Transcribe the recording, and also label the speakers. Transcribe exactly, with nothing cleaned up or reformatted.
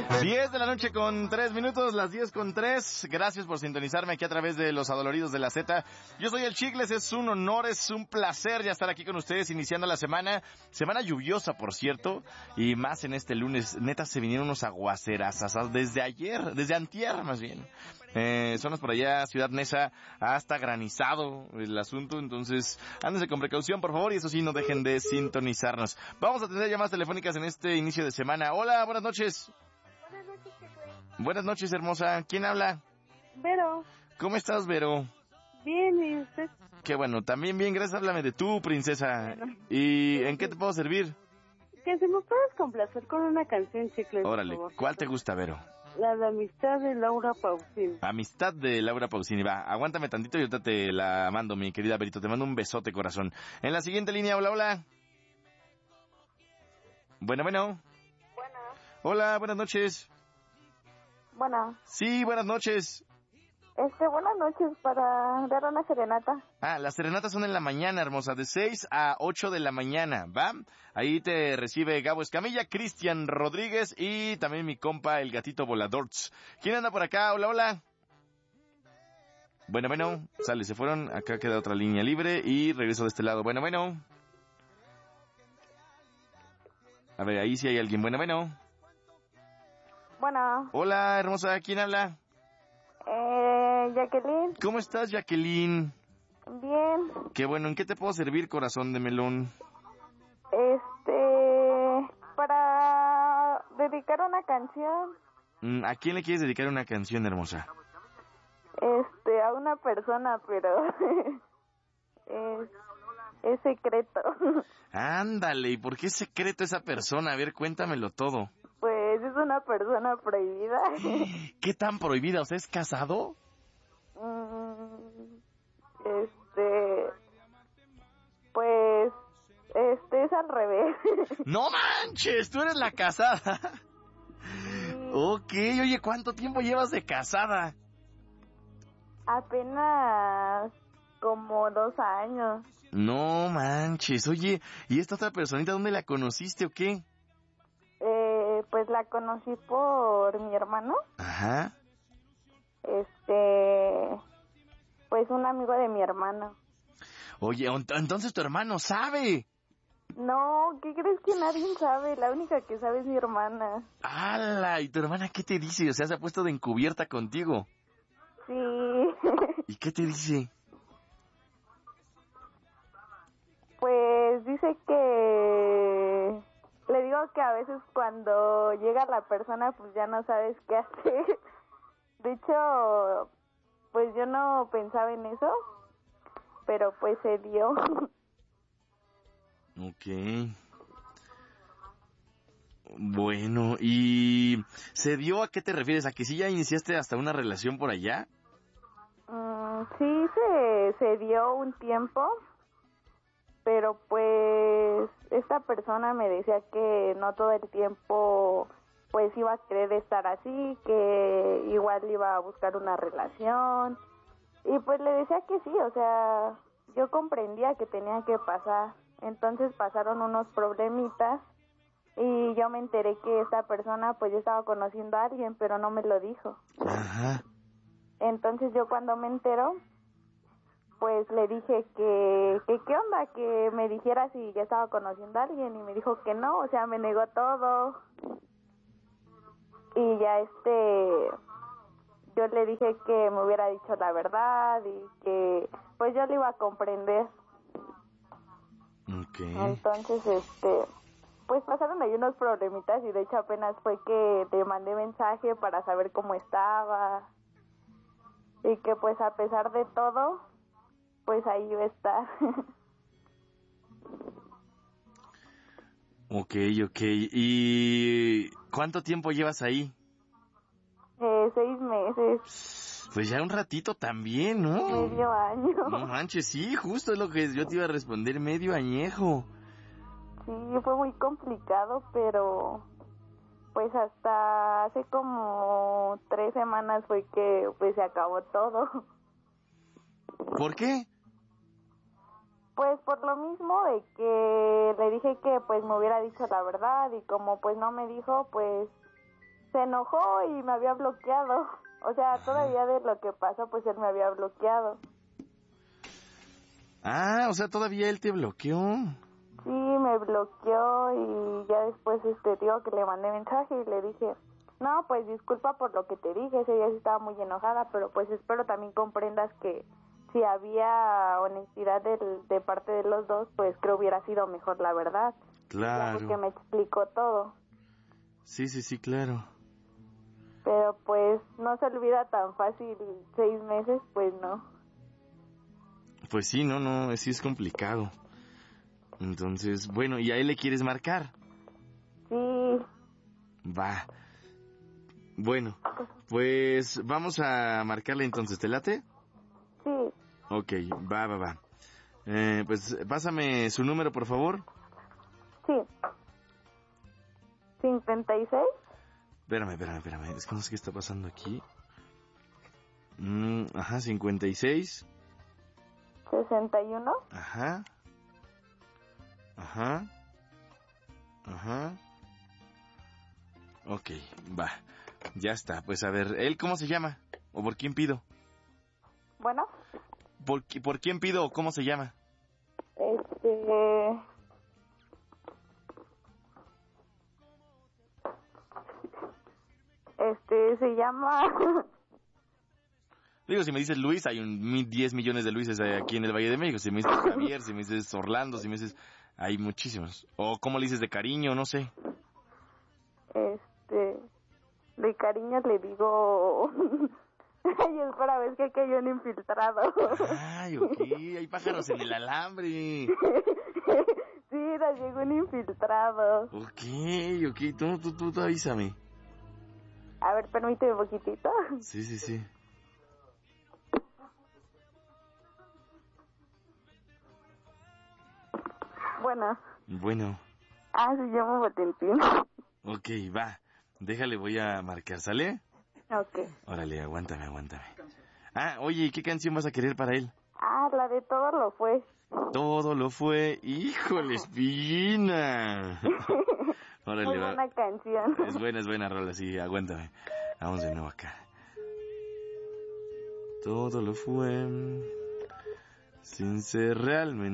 Speaker 1: diez de la noche con tres minutos, las diez con tres. Gracias por sintonizarme aquí a través de Los Adoloridos de la Z. Yo soy el Chicles, es un honor, es un placer ya estar aquí con ustedes iniciando la semana. Semana lluviosa, por cierto, y más en este lunes. Neta, se vinieron unos aguacerazas desde ayer, desde antier más bien. Eh, zonas por allá, Ciudad Neza, hasta granizado el asunto, entonces ándense con precaución, por favor, y eso sí, no dejen de sintonizarnos. Vamos a tener llamadas telefónicas en este inicio de semana. Hola, buenas noches.
Speaker 2: Buenas noches, Chicles.
Speaker 1: Buenas noches, hermosa. ¿Quién habla?
Speaker 2: Vero.
Speaker 1: ¿Cómo estás, Vero?
Speaker 2: Bien, ¿y usted?
Speaker 1: Qué bueno, también bien, gracias. Háblame de tú, princesa.
Speaker 2: Bueno.
Speaker 1: ¿Y en qué te puedo servir?
Speaker 2: Que se me puedes complacer con una canción, Chicles.
Speaker 1: Órale, ¿cuál te gusta, Vero?
Speaker 2: La de Amistad de Laura Pausini.
Speaker 1: Amistad de Laura Pausini. Va, aguántame tantito y ahorita te la mando, mi querida Verito. Te mando un besote, corazón. En la siguiente línea, hola, hola. Bueno, bueno.
Speaker 2: Buena.
Speaker 1: Hola, buenas noches.
Speaker 2: Buena.
Speaker 1: Sí, buenas noches.
Speaker 2: Este, buenas noches para dar una serenata.
Speaker 1: Ah, las serenatas son en la mañana, hermosa, de seis a ocho de la mañana, ¿va? Ahí te recibe Gabo Escamilla, Cristian Rodríguez y también mi compa, el gatito volador. ¿Quién anda por acá? Hola, hola. Bueno, bueno, sale, se fueron, acá queda otra línea libre y regreso de este lado. Bueno, bueno. A ver, ahí sí hay alguien. Bueno, bueno.
Speaker 2: Bueno.
Speaker 1: Hola, hermosa, ¿quién habla?
Speaker 2: Eh, Jacqueline.
Speaker 1: ¿Cómo estás, Jacqueline?
Speaker 2: Bien.
Speaker 1: Qué bueno, ¿en qué te puedo servir, corazón de melón?
Speaker 2: Este, para dedicar una canción.
Speaker 1: ¿A quién le quieres dedicar una canción, hermosa?
Speaker 2: Este, a una persona, pero es, es secreto.
Speaker 1: Ándale, ¿y por qué es secreto esa persona? A ver, cuéntamelo todo.
Speaker 2: Pues es una persona prohibida.
Speaker 1: ¿Qué tan prohibida? O sea, ¿es casado?
Speaker 2: Mm, este, pues, este es al revés.
Speaker 1: ¡No manches! ¡Tú eres la casada!
Speaker 2: Sí.
Speaker 1: Ok, oye, ¿cuánto tiempo llevas de casada?
Speaker 2: Apenas como dos años.
Speaker 1: No manches, oye, ¿y esta otra personita dónde la conociste o qué?
Speaker 2: Eh, pues la conocí por mi hermano.
Speaker 1: Ajá.
Speaker 2: Este, pues un amigo de mi hermano.
Speaker 1: Oye, entonces tu hermano sabe.
Speaker 2: No, ¿qué crees que nadie sabe? La única que sabe es mi hermana.
Speaker 1: ¡Hala! ¿Y tu hermana qué te dice? O sea, se ha puesto de encubierta contigo.
Speaker 2: Sí.
Speaker 1: ¿Y qué te dice?
Speaker 2: Pues dice que... Le digo que a veces cuando llega la persona pues ya no sabes qué hacer. De hecho, pues yo no pensaba en eso, pero pues se dio.
Speaker 1: Ok. Bueno, ¿y se dio a qué te refieres? ¿A que sí ya iniciaste hasta una relación por allá?
Speaker 2: Mm, sí, se, se dio un tiempo, pero pues esta persona me decía que no todo el tiempo pues iba a querer estar así, que igual iba a buscar una relación, y pues le decía que sí, o sea, yo comprendía que tenía que pasar. Entonces pasaron unos problemitas y yo me enteré que esta persona pues ya estaba conociendo a alguien, pero no me lo dijo.
Speaker 1: Ajá.
Speaker 2: Entonces yo cuando me entero, pues le dije que, que qué onda, que me dijera si ya estaba conociendo a alguien, y me dijo que no, o sea, me negó todo. Y ya este, yo le dije que me hubiera dicho la verdad y que pues yo le iba a comprender.
Speaker 1: Ok.
Speaker 2: Entonces, este, pues pasaron ahí unos problemitas y de hecho apenas fue que te mandé mensaje para saber cómo estaba y que pues a pesar de todo, pues ahí iba a estar.
Speaker 1: Ok, ok. ¿Y cuánto tiempo llevas ahí?
Speaker 2: Eh, seis meses.
Speaker 1: Pues ya un ratito también, ¿no?
Speaker 2: Medio año.
Speaker 1: No manches, sí, justo es lo que yo te iba a responder, medio añejo.
Speaker 2: Sí, fue muy complicado, pero pues hasta hace como tres semanas fue que pues se acabó todo.
Speaker 1: ¿Por qué?
Speaker 2: Pues por lo mismo de que le dije que pues me hubiera dicho la verdad, y como pues no me dijo, pues se enojó y me había bloqueado. O sea, todavía de lo que pasó, pues él me había bloqueado.
Speaker 1: Ah, o sea, todavía él te bloqueó.
Speaker 2: Sí, me bloqueó y ya después este digo que le mandé mensaje y le dije, no, pues disculpa por lo que te dije, ese día sí estaba muy enojada, pero pues espero también comprendas que si había honestidad del, de parte de los dos, pues creo hubiera sido mejor la verdad.
Speaker 1: Claro.
Speaker 2: Porque me explicó todo.
Speaker 1: Sí, sí, sí, claro.
Speaker 2: Pero pues no se olvida tan fácil seis meses, pues no.
Speaker 1: Pues sí, no, no, sí es complicado. Entonces, bueno, ¿y a él le quieres marcar?
Speaker 2: Sí.
Speaker 1: Va. Bueno, pues vamos a marcarle entonces, ¿te late?
Speaker 2: Sí.
Speaker 1: Ok, va, va, va. Eh, pues pásame su número, por favor.
Speaker 2: Sí. ¿cincuenta y seis?
Speaker 1: Espérame, espérame, espérame. Es que no sé qué está pasando aquí. Mm, ajá, cincuenta y seis.
Speaker 2: ¿sesenta y uno?
Speaker 1: Ajá. Ajá. Ajá. Ok, va. Ya está. Pues a ver, ¿él cómo se llama? ¿O por quién pido?
Speaker 2: Bueno.
Speaker 1: ¿Por, qui- por quién pido o cómo se llama?
Speaker 2: Este... Este, se llama...
Speaker 1: Digo, si me dices Luis, hay un mi- diez millones de Luises aquí en el Valle de México. Si me dices Javier, si me dices Orlando, si me dices... Hay muchísimos. O cómo le dices de cariño, no sé.
Speaker 2: Este... De cariño le digo... Ay, espera, ves que aquí hay un infiltrado.
Speaker 1: Ay, ok, hay pájaros en el alambre.
Speaker 2: Sí, nos llegó un infiltrado.
Speaker 1: Ok, ok, tú, tú, tú, tú avísame.
Speaker 2: A ver, permíteme un poquitito.
Speaker 1: Sí, sí, sí.
Speaker 2: Bueno.
Speaker 1: Bueno.
Speaker 2: Ah, se llama Valentín.
Speaker 1: Ok, va. Déjale, voy a marcar, ¿sale?
Speaker 2: Ok.
Speaker 1: Órale, aguántame, aguántame. Ah, oye, ¿y qué canción vas a querer para él?
Speaker 2: Ah, la de todo lo fue.
Speaker 1: Todo lo fue. ¡Híjole, espina! Órale,
Speaker 2: Muy
Speaker 1: va.
Speaker 2: buena canción.
Speaker 1: Es buena, es buena rola, sí, aguántame. Vamos de nuevo acá. Todo lo fue sin ser realmente